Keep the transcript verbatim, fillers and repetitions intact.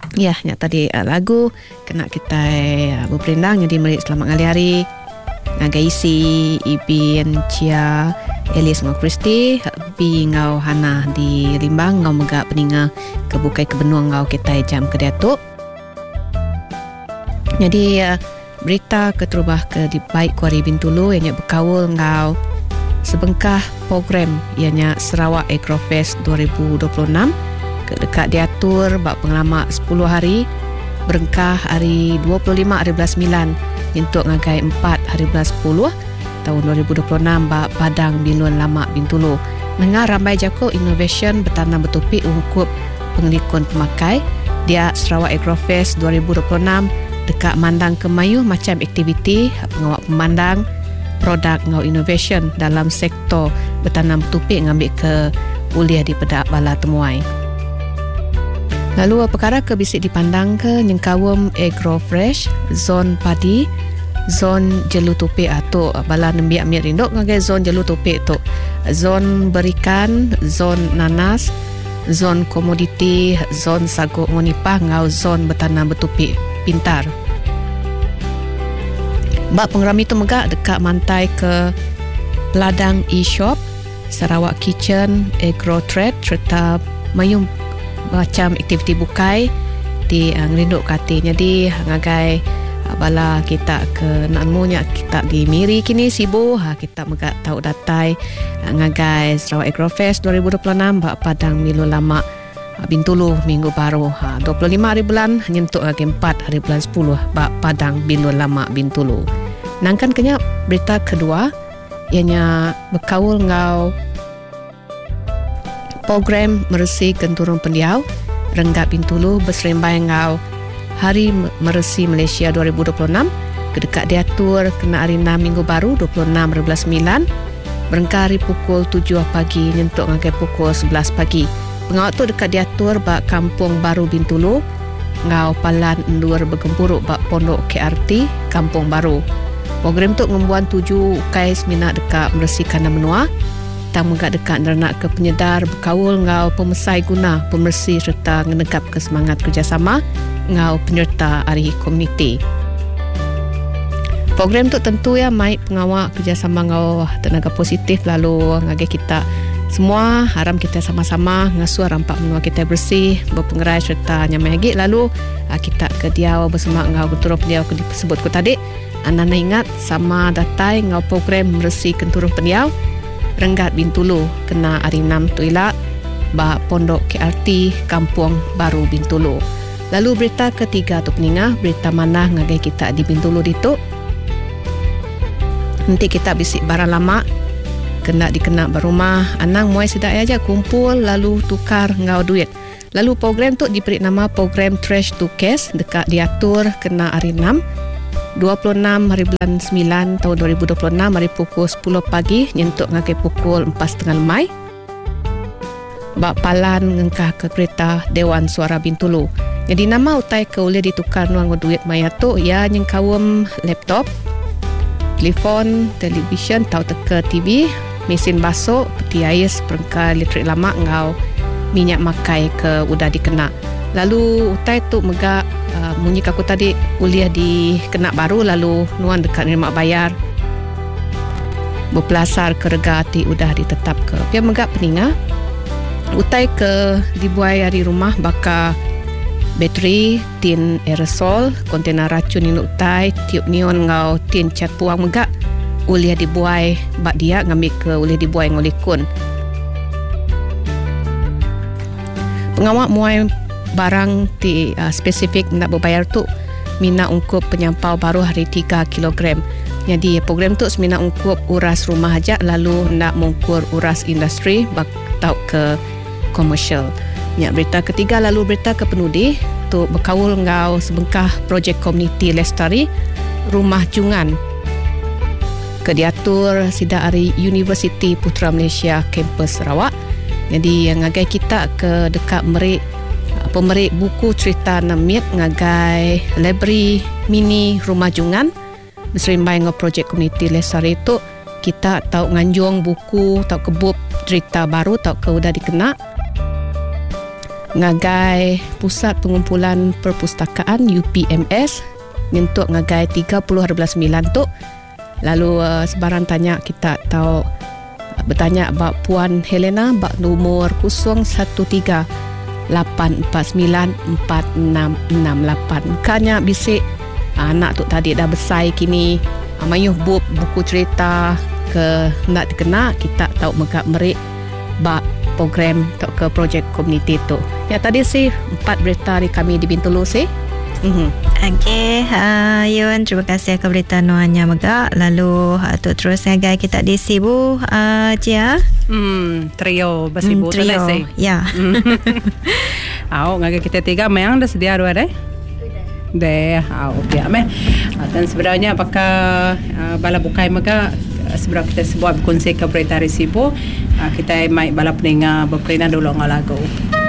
Ya, nya tadi uh, lagu kena kita uh, berperindang jadi merik selamat ngali hari. Ngagai isi Ibin Cia Elis ngau Kristi bi ngau Hana di Limbang ngau megak peninga kebukai kebenuang ngau kita jam ke diatuk. Jadi uh, berita keterubah ke di baik Kuari Bintulu ianya berkawul ngau sebengkah program ianya Sarawak Agrofest dua ribu dua puluh enam ke dekat diatur bak pengalamak sepuluh hari berengkah hari dua puluh lima hari bulan sembilan untuk ngagai empat hari bulan sepuluh tahun dua ribu dua puluh enam bak Padang Bilun Lama Bintulu. Dengar ramai jako innovation bertanam bertopik ungkup pengelikun pemakai dia Sarawak Agrofest dua ribu dua puluh enam dekat mandang kemayu macam aktiviti pengawak pemandang produk ngau innovation dalam sektor bertanam bertopik ngambil ke uliah di Pedak Bala Temuai. Lalu perkara ke bisik dipandang ke Nyengkawum Agro Fresh, zon padi, zon jelu topik atau bala nembiak miak rindok ngagai zon jelu topik tu. Zon berikan, zon nanas, zon komoditi, zon sagu ngonipah ngau zon bertanam bertopik pintar. Bak pengerami tu megak dekat mantai ke Ladang e-shop, Sarawak Kitchen, Agro Trade serta mayum macam aktiviti bukai di uh, ngerinduk kati. Jadi ngagai uh, bala kita ke nakmunya kita di Miri kini sibu ha, kita megak tahu datai uh, ngagai Sarawak Agrofest dua ribu dua puluh enam bak Padang Milu Lama uh, Bintulu minggu baru ha, dua puluh lima hari bulan nyentuk ngagai empat hari bulan sepuluh bak Padang Milu Lama Bintulu. Nangkan kenya berita kedua ianya berkawul ngau program meresi kenturung pendiau Renggak Bintulu berserembai ngau Hari Meresi Malaysia dua ribu dua puluh enam kedekat diatur kena hari enam minggu baru dua puluh enam hari bulan sembilan berengkah hari pukul tujuh pagi nyentuk ngagai pukul sebelas pagi. Pengawak tu dekat diatur bak Kampung Baru Bintulu ngau Palan Endur bergempuruk bak Pondok K R T Kampung Baru. Program tu ngembuan tujuh ukai seminat dekat Meresi Kandang Menua tang megak dekat neranak ke penyedar berkawul ngau pemesai guna pemersi serta ngenegap ke semangat kerjasama ngau penyerta hari komuniti. Program tu tentu ya mai pengawak kerjasama ngau tenaga positif lalu ngagai kita semua haram kita sama-sama ngasuh rampak menua kita bersih berpengerai serta nyamai lagi lalu kita ke diau bersama ngau kenturung pendiau ke disebut ku tadi anana ingat sama datai ngau program bersih kenturung pendiau Renggak Bintulu kena hari enam tu ilak bak Pondok K R T Kampung Baru Bintulu. Lalu berita ketiga tu peningah berita mana ngagai kita di Bintulu dituk. Nanti kita bisik barang lama kena dikena berumah anang muai sedak aja kumpul lalu tukar ngau duit. Lalu program tu diberi nama program Trash to Cash dekat diatur kena hari enam dua puluh enam hari bulan sembilan tahun dua ribu dua puluh enam hari pukul sepuluh pagi nyentuk ngagai pukul empat tiga puluh lemai bak Palan ngengkah ke kereta Dewan Suara Bintulu. Jadi nama utai ke boleh ditukar nuang duit maya tu ya nyengkawum laptop, telefon, televisyen tau teka T V, mesin basuh, peti air seperangkat elektrik lama ngau minyak makai ke udah dikena. Lalu utai tu megak uh, munyi kaku tadi uliah di kena baru lalu nuan dekat nerima bayar berpelasar ke rega hati udah ditetap ke pia megak peninga utai ke dibuai hari rumah baka bateri tin aerosol kontena racun ini utai tiup neon ngau tin cat puang megak uliah dibuai bak dia ngambil ke uliah dibuai ngolikun pengawak muai barang di uh, spesifik nak berbayar tu mina ungkup penyampau baru hari tiga kilogram. Jadi program tu semina ungkup uras rumah aja lalu nak mengkur uras industri bak tau ke komersial. Ya, berita ketiga lalu berita ke penudi tu berkawul ngau sebengkah projek komuniti lestari rumah jungan ke diatur sida hari Universiti Putra Malaysia kampus Sarawak. Jadi yang ngagai kita ke dekat merik pemerik buku cerita Namit ngagai library mini rumah jungan berserimbai dengan projek komuniti lestari itu kita tahu nganjung buku tahu kebub cerita baru tahu ke udah dikena ngagai Pusat Pengumpulan Perpustakaan U P M S untuk ngagai tiga puluh hari bulan sembilan tu. Lalu uh, sebarang tanya kita tahu uh, bertanya bab Puan Helena bab nomor kosong satu tiga lapan empat sembilan empat enam enam lapan. Kanya bisik uh, anak tu tadi dah besar kini uh, mayuh buku, buku cerita ke nak dikena kita tahu megak merik bab program tok ke projek komuniti tu. Ya tadi sih empat berita dari kami di Bintulu sih. Mm-hmm. Okey, uh, Yun, terima kasih ke berita Noanya megak. Lalu uh, tu terus ngagai kita di Sibu uh, Cia. Hmm, trio basibu hmm, trio. Tu lah ya. Au ngagai kita tiga memang dah sedia dua deh. Deh, au okey ameh. Dan sebenarnya apakah uh, bala bukai megak sebelum kita sebuah konsep ke berita Resibo, kita mai bala peninga berperina dulu ngalago.